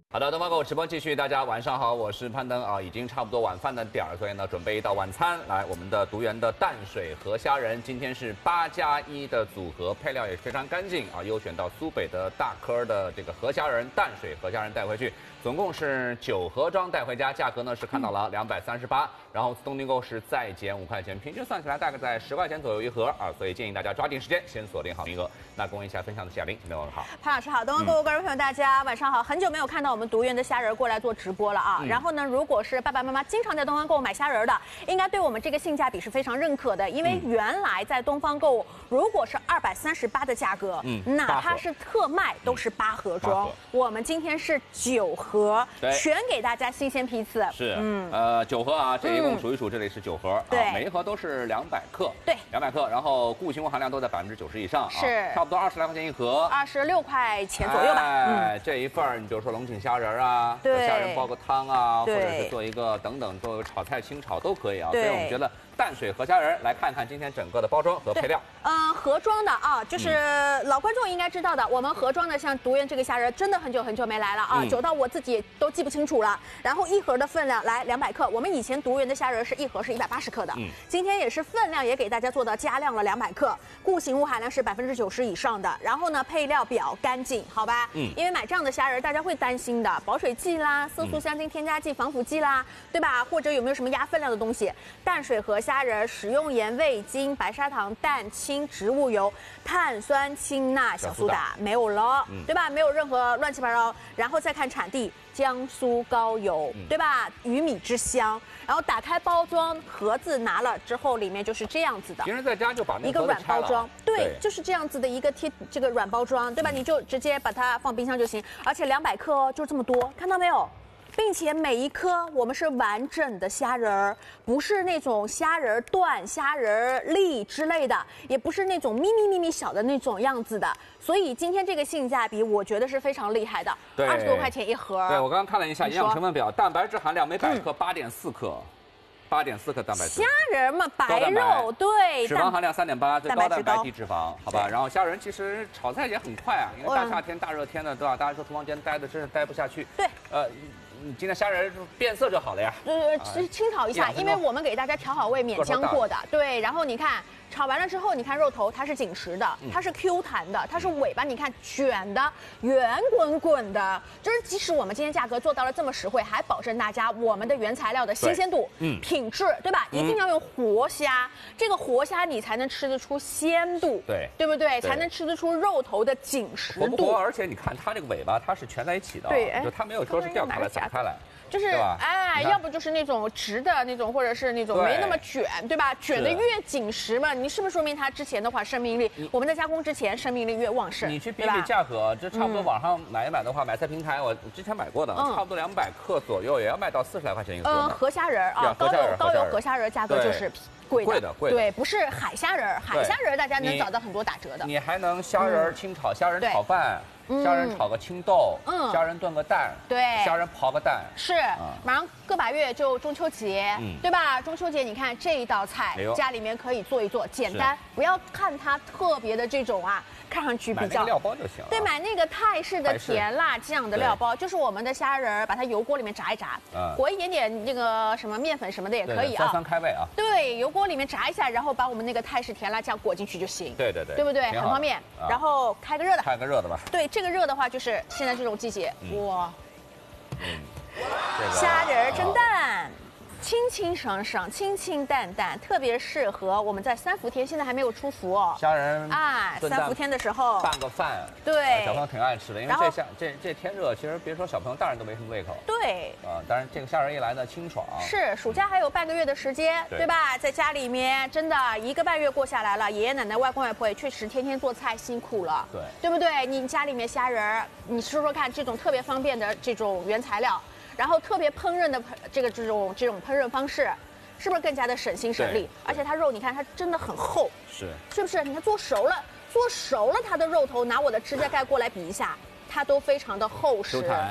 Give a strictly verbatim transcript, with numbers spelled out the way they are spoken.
好的，东方购直播继续，大家晚上好，我是攀登啊，已经差不多晚饭的点儿，所以呢，准备一道晚餐。来，我们的独园的淡水河虾仁，今天是八加一的组合，配料也非常干净啊，优选到苏北的大颗的这个河虾仁，淡水河虾仁带回去，总共是九盒装带回家，价格呢是看到了两百三十八，然后自动订购是再减五块钱，平均算起来大概在十块钱左右一盒啊，所以建议大家抓紧时间先锁定好名额。那供应一下分享的是亚玲，你们好， 潘老师好，东方购物观众朋友大家晚上好，很久没有看到我们独园的虾仁过来做直播了啊。嗯、然后呢，如果是爸爸妈妈经常在东方购物买虾仁的，应该对我们这个性价比是非常认可的，因为原来在东方购物，如果是二百三十八的价格，嗯，哪怕是特卖都是八盒装，嗯、我们今天是九盒，全给大家新鲜批次。 是，嗯，呃，九盒啊，这一共数一数，这里是九盒，对、啊，每一盒都是两百克， 对， 两百克，然后固形物含量都在百分之九十以上， 是， 啊、差不多二十来块钱一盒， 二十六块钱左右吧。 哎，嗯、这一份儿，你比如说龙井虾仁啊，对，虾仁煲个汤啊，或者是做一个等等，做个炒菜清炒都可以啊。所以我们觉得淡水河虾仁，来看看今天整个的包装和配料。 嗯，盒装的啊，就是老观众应该知道的，我们盒装的像独园这个虾仁，真的很久很久没来了啊，久到我自己都记不清楚了。然后一盒的分量来两百克，我们以前独园的虾仁是一盒是一百八十克的，嗯，今天也是分量也给大家做到加量了两百克，固形物含量是百分之九十以上的。然后呢，配料表干净，好吧？嗯，因为买这样的虾仁，大家会担心的，保水剂啦、色素、香精、添加剂、防腐剂啦，对吧？或者有没有什么压分量的东西？淡水河虾仁使用盐、味精、白砂糖、蛋清、植物油、碳酸氢钠、小苏打，没有了，嗯、对吧？没有任何乱七八糟。然后再看产地，江苏高邮，嗯、对吧？鱼米之乡。然后打开包装盒子拿了之后，里面就是这样子的。 平时在家就把那一个软包装，对，对就是这样子的一个贴这个软包装，对吧？嗯、你就直接把它放冰箱就行。而且两百克哦，就这么多，看到没有？并且每一颗我们是完整的虾仁儿，不是那种虾仁段、虾仁粒之类的，也不是那种咪咪咪咪小的那种样子的。所以今天这个性价比，我觉得是非常厉害的，二十多块钱一盒。 对，我刚刚看了一下营养成分表，蛋白质含量每百克八点四克。八点四克蛋白质， 虾仁嘛，白肉对， 脂肪含量三点八，最高蛋白低脂肪，好吧。然后虾仁其实炒菜也很快啊，因为大夏天大热天的，对吧？大家说厨房间待的真是待不下去。 对， 呃，你今天虾仁变色就好了呀。 呃，清炒一下，因为我们给大家调好味，免浆过的。对，然后你看。炒完了之后，你看肉头它是紧实的，它是 Q 弹的，它是尾巴你看卷的，圆滚滚的。就是即使我们今天价格做到了这么实惠，还保证大家我们的原材料的新鲜度、嗯，品质，对吧？一定要用活虾，这个活虾你才能吃得出鲜度， 对， 对不对？才能吃得出肉头的紧实度。 活不活？而且你看它这个尾巴，它是蜷在一起的，对，就它没有说是掉开来、散开来。 就是哎，要不就是那种直的那种，或者是那种没那么卷，对吧？卷的越紧实嘛，你是不是说明它之前的话生命力，我们在加工之前生命力越旺盛？ 你去比比价格，这差不多网上买一买的话，买菜平台我之前买过的，差不多两百克左右，也要卖到四十来块钱一个。 嗯，河虾仁啊，高邮高邮河虾仁价格就是贵的， 贵的，贵的。 对，不是海虾仁，海虾仁大家能找到很多打折的。 你还能虾仁清炒，虾仁炒饭。虾仁炒个青豆，嗯，虾仁炖个蛋， 对， 虾仁刨个蛋， 是，马上个把月就中秋节，嗯，对吧？中秋节你看这一道菜，家里面可以做一做，简单，不要看它特别的这种啊，看上去比较料包就行了。 对，买那个泰式的甜辣酱的料包，就是我们的虾仁，把它油锅里面炸一炸，裹一点点那个什么面粉什么的也可以啊， 酸酸开胃啊。 对，油锅里面炸一下，然后把我们那个泰式甜辣酱裹进去就行。 对对对， 对不对？很方便。然后开个热的， 开个热的吧。 对。这个热的话，就是现在这种季节，嗯、哇， 嗯， 虾仁蒸蛋，清清爽爽，清清淡淡，特别适合我们在三伏天，现在还没有出伏哦。 虾仁啊，三伏天的时候拌个饭， 对， 小朋友挺爱吃的，因为这下这这天热，其实别说小朋友，大人都没什么胃口。 对， 啊，当然这个虾仁一来呢，清爽。 是，暑假还有半个月的时间，对吧？在家里面真的一个半月过下来了，爷爷奶奶、外公外婆也确实天天做菜辛苦了， 对， 对不对？你家里面虾仁，你说说看，这种特别方便的这种原材料。然后特别烹饪的这个这种这种烹饪方式，是不是更加的省心省力？而且它肉，你看它真的很厚， 是是不是？你看做熟了，做熟了它的肉头，拿我的指甲盖过来比一下，它都非常的厚实。